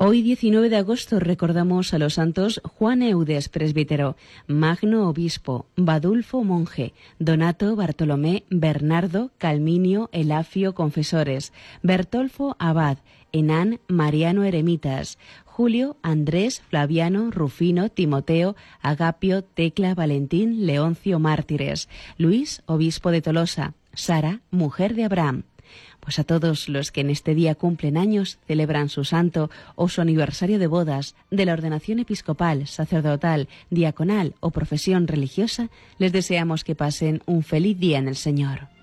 Hoy, 19 de agosto, recordamos a los santos Juan Eudes, presbítero, Magno, obispo, Badulfo, monje, Donato, Bartolomé, Bernardo, Calminio, Elafio, confesores, Bertolfo, abad, Enán, Mariano, eremitas, Julio, Andrés, Flaviano, Rufino, Timoteo, Agapio, Tecla, Valentín, Leoncio, mártires, Luis, obispo de Tolosa, Sara, mujer de Abraham. Pues a todos los que en este día cumplen años, celebran su santo o su aniversario de bodas, de la ordenación episcopal, sacerdotal, diaconal o profesión religiosa, les deseamos que pasen un feliz día en el Señor.